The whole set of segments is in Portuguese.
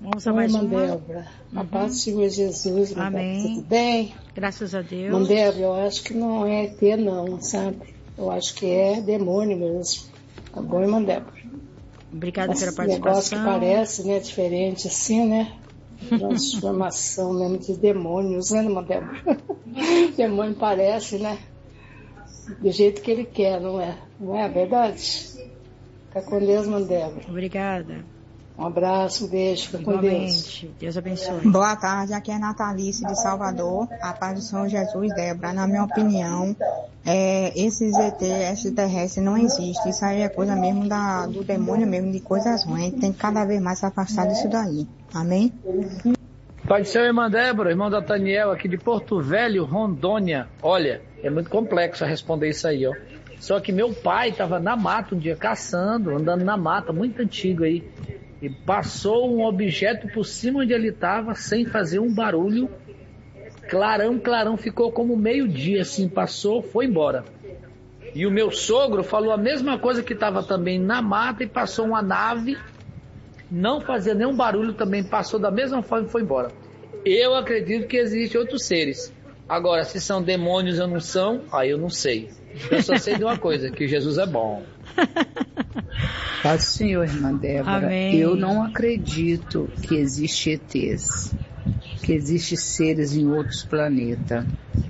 Vamos a mais uma. Débora, a paz do Senhor Jesus. Amém. Tudo bem? Graças a Deus. Irmã Débora, eu acho que não é ET não, sabe? Eu acho que é demônio mesmo. Tá bom, irmã Débora? Obrigada pela participação. Negócio que parece, né, diferente assim, né? Transformação mesmo de demônios, né, irmã Débora? Demônio parece, né? Do jeito que ele quer, não é? Não é verdade? Fica com Deus, irmã Débora. Obrigada. Um abraço, um beijo, fica com Deus. Deus abençoe. Boa tarde, aqui é Natalice de Salvador. A paz do Senhor Jesus, Débora. Na minha opinião, esses ET extraterrestres não existem. Isso aí é coisa mesmo do demônio mesmo, de coisas ruins. Tem que cada vez mais se afastar disso daí. Amém? Pai do Senhor, irmã Débora, irmão Nathaniel, aqui de Porto Velho, Rondônia. Olha, é muito complexo a responder isso aí, ó. Só que meu pai estava na mata um dia caçando, andando na mata, muito antigo aí. E passou um objeto por cima onde ele estava, sem fazer um barulho. Clarão, ficou como meio-dia, assim, passou, foi embora. E o meu sogro falou a mesma coisa, que estava também na mata e passou uma nave, não fazia nenhum barulho, também passou da mesma forma e foi embora. Eu acredito que existem outros seres. Agora, se são demônios ou não são, aí eu não sei. Eu só sei de uma coisa, que Jesus é bom. Paz do Senhor, irmã Débora. Amém. Eu não acredito que existe ETs, que existem seres em outros planetas.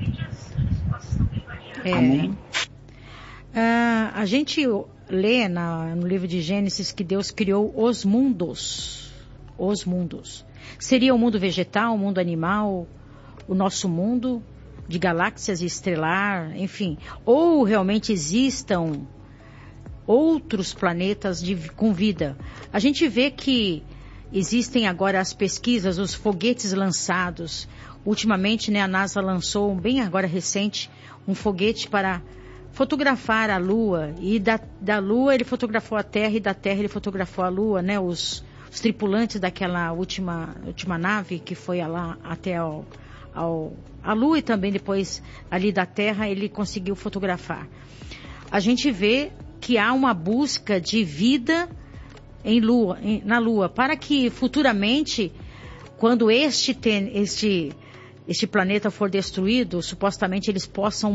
Amém? A gente lê no livro de Gênesis que Deus criou os mundos. Os mundos. Seria o mundo vegetal, o mundo animal, o nosso mundo de galáxias estrelar, enfim. Ou realmente existam outros planetas com vida. A gente vê que existem agora as pesquisas, os foguetes lançados. Ultimamente, né, a NASA lançou, bem agora recente, um foguete para fotografar a Lua. E da Lua ele fotografou a Terra, e da Terra ele fotografou a Lua, né? Os tripulantes daquela última nave que foi lá até a Lua, e também depois ali da Terra ele conseguiu fotografar. A gente vê que há uma busca de vida na Lua, para que futuramente, quando este planeta for destruído, supostamente eles possam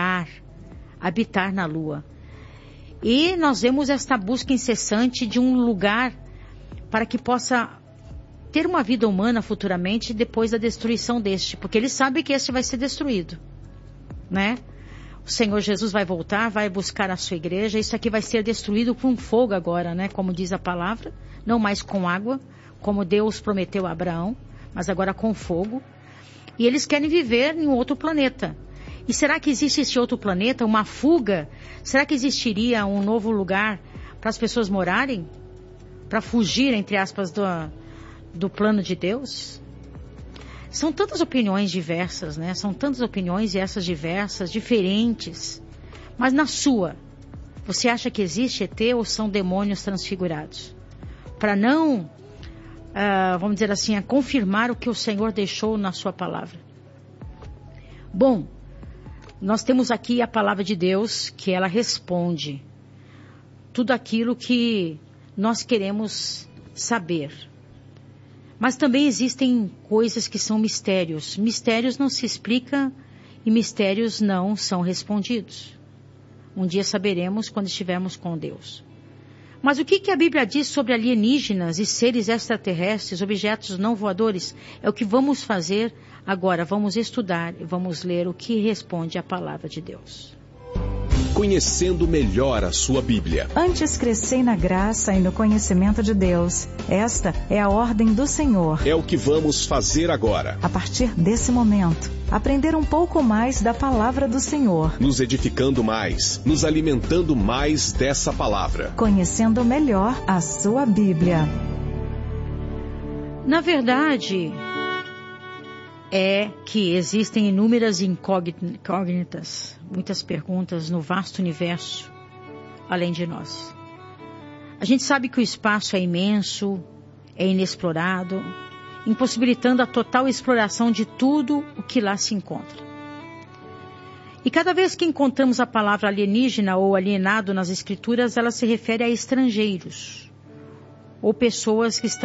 habitar na Lua. E nós vemos esta busca incessante de um lugar para que possa ter uma vida humana futuramente depois da destruição deste, porque eles sabem que este vai ser destruído, né? O Senhor Jesus vai voltar, vai buscar a sua igreja. Isso aqui vai ser destruído com fogo agora, né? Como diz a palavra. Não mais com água, como Deus prometeu a Abraão, mas agora com fogo. E eles querem viver em um outro planeta. E será que existe esse outro planeta, uma fuga? Será que existiria um novo lugar para as pessoas morarem? Para fugir, entre aspas, do plano de Deus? São tantas opiniões diversas, né? São tantas opiniões, e essas diversas, diferentes. Mas na sua, você acha que existe ET ou são demônios transfigurados? Para não, vamos dizer assim, confirmar o que o Senhor deixou na sua palavra. Bom, nós temos aqui a palavra de Deus, que ela responde tudo aquilo que nós queremos saber. Mas também existem coisas que são mistérios. Mistérios não se explica e mistérios não são respondidos. Um dia saberemos quando estivermos com Deus. Mas o que a Bíblia diz sobre alienígenas e seres extraterrestres, objetos não voadores? É o que vamos fazer agora. Vamos estudar e vamos ler o que responde a palavra de Deus. Conhecendo melhor a sua Bíblia. Antes crescei na graça e no conhecimento de Deus. Esta é a ordem do Senhor. É o que vamos fazer agora. A partir desse momento, aprender um pouco mais da palavra do Senhor. Nos edificando mais, nos alimentando mais dessa palavra. Conhecendo melhor a sua Bíblia. Na verdade, é que existem inúmeras incógnitas, muitas perguntas no vasto universo, além de nós. A gente sabe que o espaço é imenso, é inexplorado, impossibilitando a total exploração de tudo o que lá se encontra. E cada vez que encontramos a palavra alienígena ou alienado nas Escrituras, ela se refere a estrangeiros, ou pessoas que estão